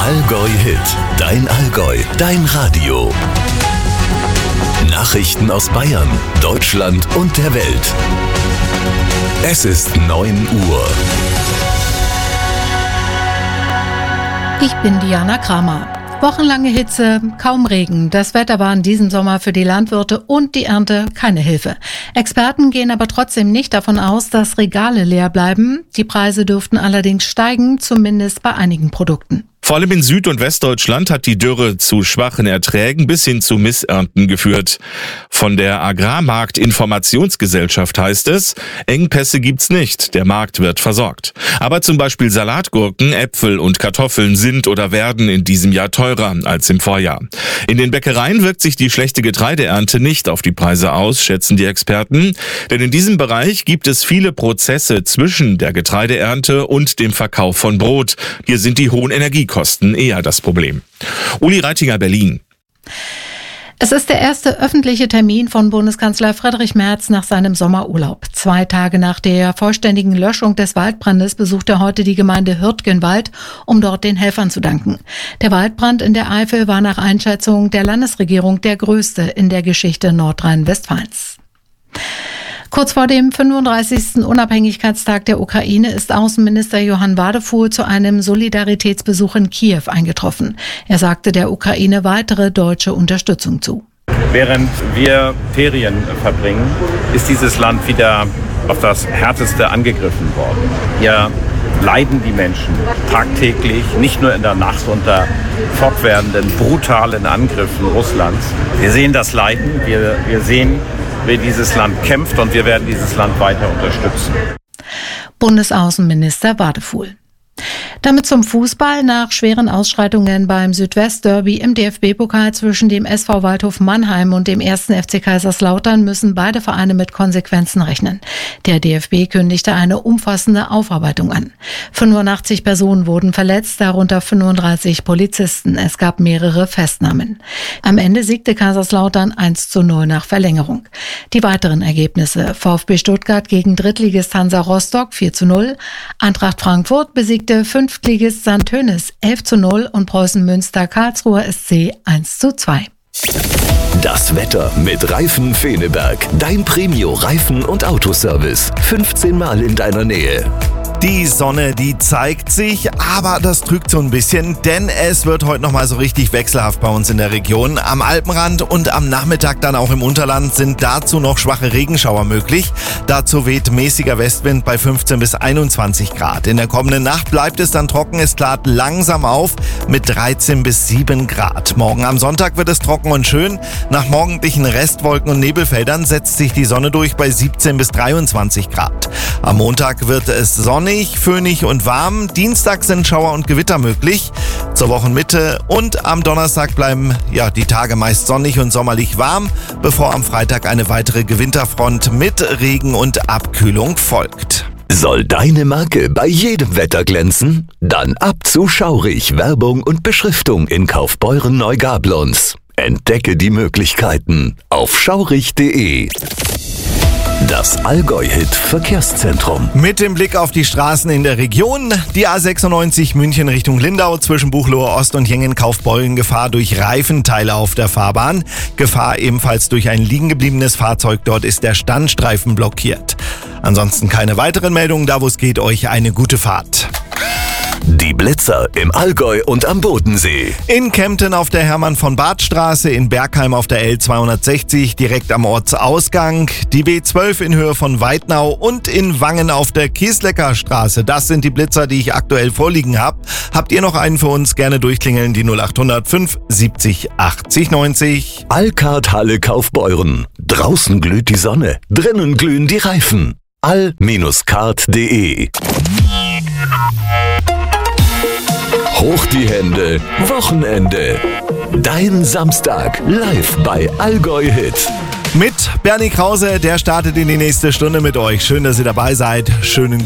Allgäu Hit, dein Allgäu, dein Radio. Nachrichten aus Bayern, Deutschland und der Welt. Es ist 9 Uhr. Ich bin Diana Kramer. Wochenlange Hitze, kaum Regen. Das Wetter war in diesem Sommer für die Landwirte und die Ernte keine Hilfe. Experten gehen aber trotzdem nicht davon aus, dass Regale leer bleiben. Die Preise dürften allerdings steigen, zumindest bei einigen Produkten. Vor allem in Süd- und Westdeutschland hat die Dürre zu schwachen Erträgen bis hin zu Missernten geführt. Von der Agrarmarktinformationsgesellschaft heißt es, Engpässe gibt's nicht, der Markt wird versorgt. Aber zum Beispiel Salatgurken, Äpfel und Kartoffeln sind oder werden in diesem Jahr teurer als im Vorjahr. In den Bäckereien wirkt sich die schlechte Getreideernte nicht auf die Preise aus, schätzen die Experten. Denn in diesem Bereich gibt es viele Prozesse zwischen der Getreideernte und dem Verkauf von Brot. Hier sind die hohen Energiekosten eher das Problem. Uli Reitinger, Berlin. Es ist der erste öffentliche Termin von Bundeskanzler Friedrich Merz nach seinem Sommerurlaub. 2 Tage nach der vollständigen Löschung des Waldbrandes besucht er heute die Gemeinde Hürtgenwald, um dort den Helfern zu danken. Der Waldbrand in der Eifel war nach Einschätzung der Landesregierung der größte in der Geschichte Nordrhein-Westfalens. Kurz vor dem 35. Unabhängigkeitstag der Ukraine ist Außenminister Johann Wadefuhl zu einem Solidaritätsbesuch in Kiew eingetroffen. Er sagte der Ukraine weitere deutsche Unterstützung zu. Während wir Ferien verbringen, ist dieses Land wieder auf das Härteste angegriffen worden. Hier leiden die Menschen tagtäglich, nicht nur in der Nacht unter fortwährenden, brutalen Angriffen Russlands. Wir sehen das Leiden, wir sehen, wie dieses Land kämpft und wir werden dieses Land weiter unterstützen. Bundesaußenminister Wadefuhl. Damit zum Fußball. Nach schweren Ausschreitungen beim Südwestderby im DFB-Pokal zwischen dem SV Waldhof Mannheim und dem 1. FC Kaiserslautern müssen beide Vereine mit Konsequenzen rechnen. Der DFB kündigte eine umfassende Aufarbeitung an. 85 Personen wurden verletzt, darunter 35 Polizisten. Es gab mehrere Festnahmen. Am Ende siegte Kaiserslautern 1:0 nach Verlängerung. Die weiteren Ergebnisse: VfB Stuttgart gegen Drittligist Hansa Rostock 4:0, Eintracht Frankfurt besiegte Fünftligist St. Tönis 11:0 und Preußen Münster Karlsruher SC 1:2. Das Wetter mit Reifen Feneberg. Dein Premio-Reifen- und Autoservice. 15 Mal in deiner Nähe. Die Sonne, die zeigt sich, aber das trügt so ein bisschen, denn es wird heute nochmal so richtig wechselhaft bei uns in der Region. Am Alpenrand und am Nachmittag dann auch im Unterland sind dazu noch schwache Regenschauer möglich. Dazu weht mäßiger Westwind bei 15 bis 21 Grad. In der kommenden Nacht bleibt es dann trocken, es klart langsam auf mit 13 bis 7 Grad. Morgen am Sonntag wird es trocken und schön. Nach morgendlichen Restwolken und Nebelfeldern setzt sich die Sonne durch bei 17 bis 23 Grad. Am Montag wird es sonnig, föhnig und warm. Dienstag sind Schauer und Gewitter möglich. Zur Wochenmitte und am Donnerstag bleiben die Tage meist sonnig und sommerlich warm, bevor am Freitag eine weitere Gewitterfront mit Regen und Abkühlung folgt. Soll deine Marke bei jedem Wetter glänzen? Dann ab zu Schaurig, Werbung und Beschriftung in Kaufbeuren Neugablons. Entdecke die Möglichkeiten auf schaurig.de. Das Allgäu-Hit Verkehrszentrum. Mit dem Blick auf die Straßen in der Region. Die A96 München Richtung Lindau zwischen Buchloe Ost und Jengen-Kaufbeuren. Gefahr durch Reifenteile auf der Fahrbahn. Gefahr ebenfalls durch ein liegengebliebenes Fahrzeug. Dort ist der Standstreifen blockiert. Ansonsten keine weiteren Meldungen. Da wo es geht, euch eine gute Fahrt. Die Blitzer im Allgäu und am Bodensee. In Kempten auf der Hermann-von-Bart-Straße, in Bergheim auf der L260 direkt am Ortsausgang, die B12 in Höhe von Weidnau und in Wangen auf der Kieslecker Straße. Das sind die Blitzer, die ich aktuell vorliegen habe. Habt ihr noch einen für uns? Gerne durchklingeln, die 0800 5 70 80 90. Alcard Halle Kaufbeuren. Draußen glüht die Sonne, drinnen glühen die Reifen. all-card.de. Hoch die Hände, Wochenende. Dein Samstag live bei Allgäu Hit. Mit Bernie Krause, der startet in die nächste Stunde mit euch. Schön, dass ihr dabei seid. Schönen